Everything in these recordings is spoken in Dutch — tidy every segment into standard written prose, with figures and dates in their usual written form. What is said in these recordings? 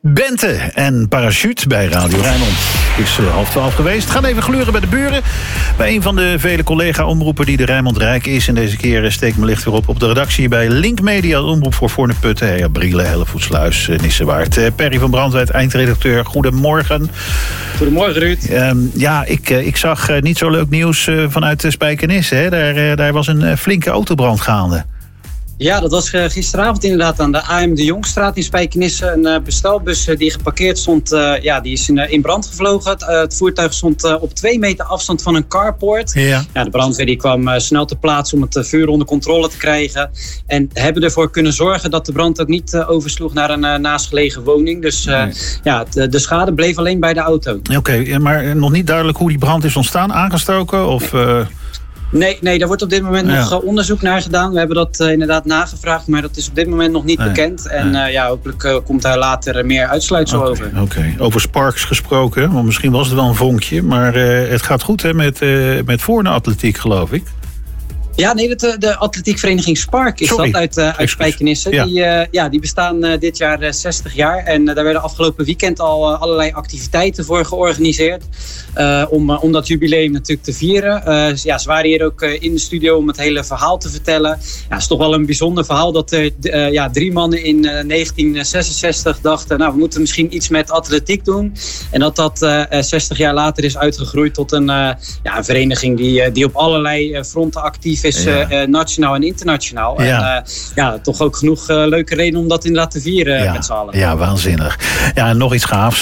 Bente en Parachute bij Radio Rijnmond. Het is 11:30 geweest. We gaan even gluren bij de buren. Bij een van de vele collega-omroepen die de Rijnmond Rijk is. En deze keer steek mijn licht weer op de redactie bij Link Media, omroep voor Voorne-Putten, Brielen, Hellevoetsluis, Nissewaard. Perry van Brandwijk, eindredacteur. Goedemorgen. Goedemorgen, Ruud. Ik zag niet zo leuk nieuws vanuit Spijkenisse. Hè? Daar was een flinke autobrand gaande. Ja, dat was gisteravond inderdaad aan de A.M. de Jongstraat in Spijkenisse. Een bestelbus die geparkeerd stond, die is in brand gevlogen. Het voertuig stond op 2 meter afstand van een carport. Ja, de brandweer die kwam snel ter plaatse om het vuur onder controle te krijgen. En hebben ervoor kunnen zorgen dat de brand ook niet oversloeg naar een naastgelegen woning. Dus de schade bleef alleen bij de auto. Oké, maar nog niet duidelijk hoe die brand is ontstaan, aangestoken of... Nee, daar wordt op dit moment nog onderzoek naar gedaan. We hebben dat inderdaad nagevraagd, maar dat is op dit moment nog niet bekend. En hopelijk komt daar later meer uitsluitsel over. Oké. Over Sparks gesproken, want misschien was het wel een vonkje. Maar het gaat goed hè, met Voorne Atletiek, geloof ik. Ja, nee, de atletiekvereniging Spark is uit Spijkenisse. Ja. Die bestaan dit jaar 60 jaar. En daar werden afgelopen weekend al allerlei activiteiten voor georganiseerd. Om dat jubileum natuurlijk te vieren. Ze waren hier ook in de studio om het hele verhaal te vertellen. Ja, het is toch wel een bijzonder verhaal dat er 3 mannen in 1966 dachten... we moeten misschien iets met atletiek doen. En dat 60 jaar later is uitgegroeid tot een vereniging die op allerlei fronten actief is. Nationaal en internationaal. Ja. En toch ook genoeg leuke reden om dat inderdaad te vieren met z'n allen. Ja, waanzinnig. Ja, en nog iets gaafs.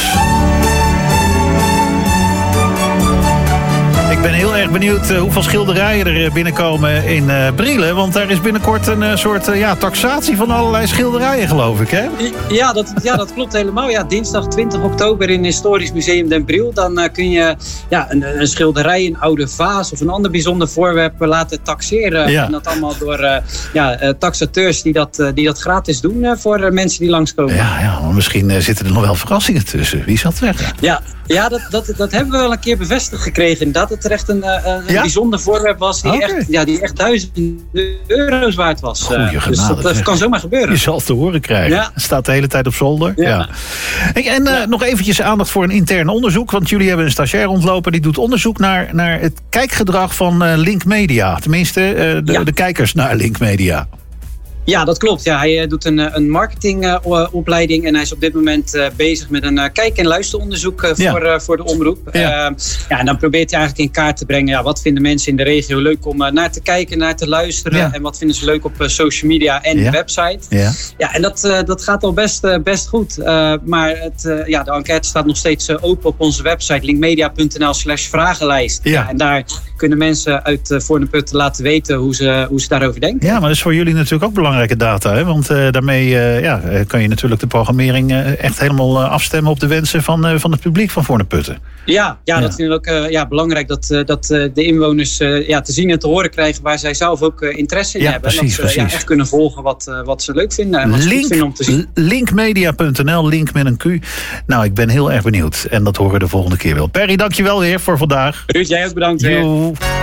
Ik ben heel erg benieuwd hoeveel schilderijen er binnenkomen in Brielen. Want daar is binnenkort een soort taxatie van allerlei schilderijen, geloof ik, hè? Ja, dat klopt helemaal. Ja, dinsdag 20 oktober in Historisch Museum Den Briel. Dan kun je een schilderij, een oude vaas of een ander bijzonder voorwerp laten taxeren. Ja. En dat allemaal door taxateurs die dat gratis doen voor mensen die langskomen. Ja, maar misschien zitten er nog wel verrassingen tussen. Wie zal het zeggen? Ja, dat hebben we wel een keer bevestigd gekregen. Dat het er echt een bijzonder voorwerp was die echt €1000 waard was. Dus dat kan zomaar gebeuren. Je zal het te horen krijgen. Ja. Het staat de hele tijd op zolder. Ja. En nog eventjes aandacht voor een intern onderzoek. Want jullie hebben een stagiair rondlopen. Die doet onderzoek naar het kijkgedrag van Link Media. Tenminste, de kijkers naar Link Media. Ja, dat klopt. Ja, hij doet een marketingopleiding en hij is op dit moment bezig met een kijk- en luisteronderzoek voor de omroep. En dan probeert hij eigenlijk in kaart te brengen, wat vinden mensen in de regio leuk om naar te kijken, naar te luisteren en wat vinden ze leuk op social media en de website. Ja, en dat gaat al best goed. Maar de enquête staat nog steeds open op onze website linkmedia.nl/vragenlijst. Ja, en daar kunnen mensen uit Voorne-Putten laten weten hoe ze daarover denken. Ja, maar dat is voor jullie natuurlijk ook belangrijke data. Hè? Want daarmee kan je natuurlijk de programmering echt helemaal afstemmen op de wensen van het publiek van Voorne-Putten. Ja, dat vinden we ook belangrijk dat de inwoners te zien en te horen krijgen waar zij zelf ook interesse in hebben. Precies, en dat ze echt kunnen volgen wat ze leuk vinden en wat ze goed vinden om te zien. Linkmedia.nl, link met een Q. Nou, ik ben heel erg benieuwd. En dat horen we de volgende keer wel. Perry, dankjewel weer voor vandaag. Ruud, jij ook bedankt weer.